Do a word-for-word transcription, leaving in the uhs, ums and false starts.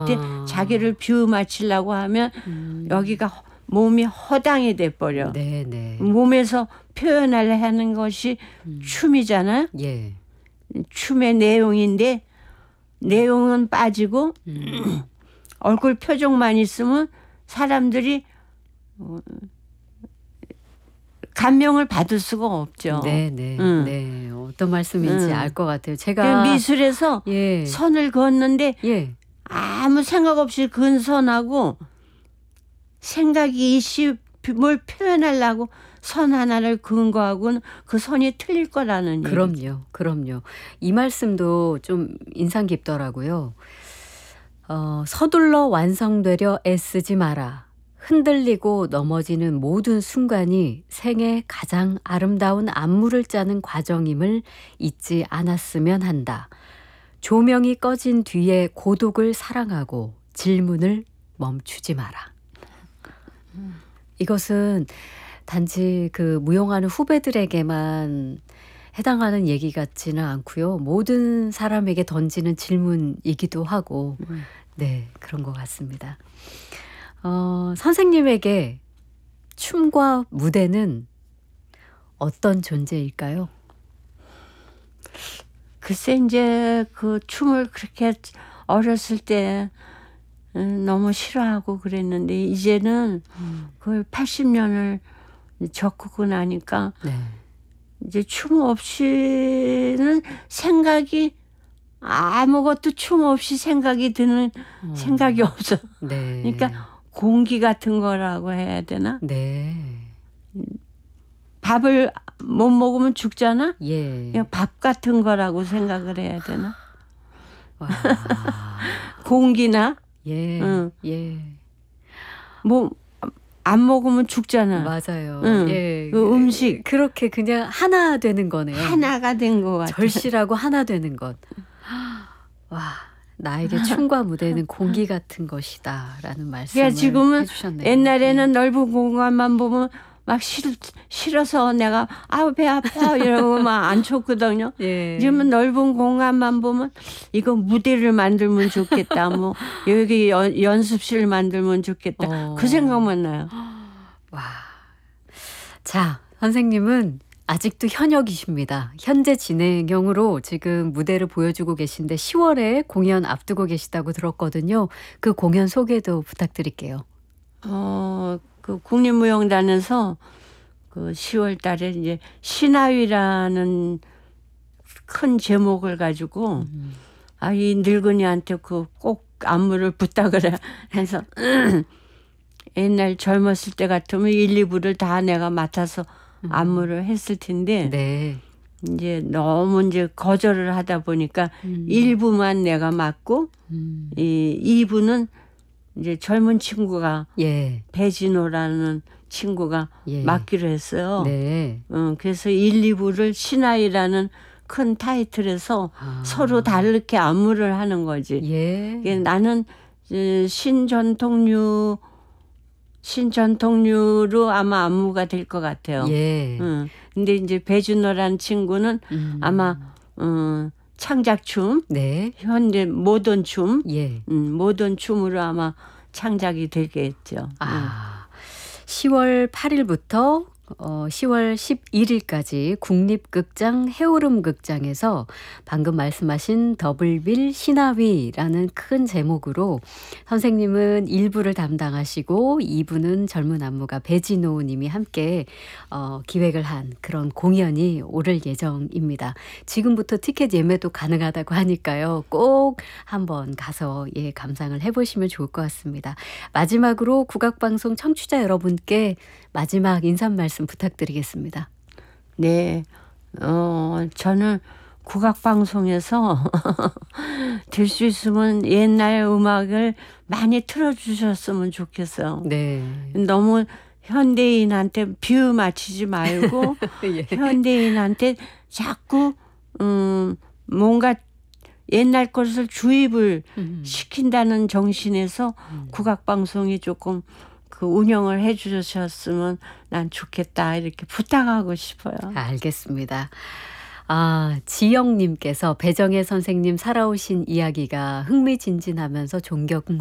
근데 아. 자기를 비유 맞추려고 하면 음. 여기가 허- 몸이 허당이 돼버려. 네네. 몸에서 표현을 하는 것이 음. 춤이잖아요. 예. 춤의 내용인데 내용은 빠지고 음. 얼굴 표정만 있으면 사람들이 어, 감명을 받을 수가 없죠. 네네. 응. 네. 어떤 말씀인지 응. 알 것 같아요. 그 제가 미술에서 예. 선을 그었는데 예. 아무 생각 없이 그은 선하고 생각이 있이 뭘 표현하려고 선 하나를 그은 거하고는 그 선이 틀릴 거라는 얘기죠. 그럼요. 그럼요. 이 말씀도 좀 인상 깊더라고요. 어, 서둘러 완성되려 애쓰지 마라. 흔들리고 넘어지는 모든 순간이 생의 가장 아름다운 안무를 짜는 과정임을 잊지 않았으면 한다. 조명이 꺼진 뒤에 고독을 사랑하고 질문을 멈추지 마라. 이것은 단지 그 무용하는 후배들에게만 해당하는 얘기 같지는 않고요. 모든 사람에게 던지는 질문이기도 하고 음. 네, 그런 것 같습니다. 어, 선생님에게 춤과 무대는 어떤 존재일까요? 글쎄 이제 그 춤을 그렇게 어렸을 때 음, 너무 싫어하고 그랬는데 이제는 음. 거의 팔십 년을 겪고 나니까 네. 이제 춤 없이는 생각이 아무것도 춤 없이 생각이 드는 어. 생각이 없어. 네. 그러니까 공기 같은 거라고 해야 되나? 네. 밥을 못 먹으면 죽잖아? 예. 그냥 밥 같은 거라고 생각을 해야 되나? 와. 공기나 예. 응. 예. 뭐 안 먹으면 죽잖아. 맞아요. 응. 예. 그 음식 그렇게 그냥 하나 되는 거네요. 하나가 된 것 같아. 절실하고 하나 되는 것. 와, 나에게 춤과 무대는 공기 같은 것이다라는 말씀을 그러니까 지금은 해주셨네요. 옛날에는 넓은 공간만 보면 막 싫, 싫어서 내가 아우 배 아파 이러고 막 안 쳤거든요. 예. 지금은 넓은 공간만 보면 이거 무대를 만들면 좋겠다. 뭐 여기 연, 연습실 만들면 좋겠다. 어. 그 생각만 나요. 와. 자, 선생님은 아직도 현역이십니다. 현재 진행형으로 지금 무대를 보여주고 계신데 시월에 공연 앞두고 계시다고 들었거든요. 그 공연 소개도 부탁드릴게요. 어, 그 국립무용단에서 그 시월 달에 이제 신하위라는 큰 제목을 가지고 음. 아, 이 늙은이한테 그 꼭 안무를 부탁을 해서 옛날 젊었을 때 같으면 일, 이 부를 다 내가 맡아서 안무를 했을 텐데 네. 이제 너무 이제 거절을 하다 보니까 음. 일 부만 내가 맡고 음. 이 이 부는 이제 젊은 친구가 예. 배진호라는 친구가 예. 맡기로 했어요. 네. 어, 그래서 일, 이 부를 신하이라는 큰 타이틀에서 아. 서로 다르게 안무를 하는 거지. 예. 이게 나는 어, 신전통류 신전통류로 아마 안무가 될 것 같아요. 예. 응. 근데 이제 배준호라는 친구는 음. 아마 어, 창작춤, 네. 현대 모던 춤, 예. 음, 모던 춤으로 아마 창작이 되겠죠. 아. 시월 팔일부터 어, 시월 십일일까지 국립극장 해오름극장에서 방금 말씀하신 더블빌 신하위라는 큰 제목으로 선생님은 일 부를 담당하시고 이 부는 젊은 안무가 배진호 님이 함께 어, 기획을 한 그런 공연이 오를 예정입니다. 지금부터 티켓 예매도 가능하다고 하니까요. 꼭 한번 가서 예, 감상을 해보시면 좋을 것 같습니다. 마지막으로 국악방송 청취자 여러분께 마지막 인사 말씀 부탁드리겠습니다. 네, 어, 저는 국악방송에서 될 수 있으면 옛날 음악을 많이 틀어주셨으면 좋겠어요. 네. 너무 현대인한테 비유 맞추지 말고 예. 현대인한테 자꾸 음, 뭔가 옛날 것을 주입을 음. 시킨다는 정신에서 음. 국악방송이 조금 그 운영을 해 주셨으면 난 좋겠다 이렇게 부탁하고 싶어요. 알겠습니다. 아, 지영님께서 배정혜 선생님 살아오신 이야기가 흥미진진하면서 존경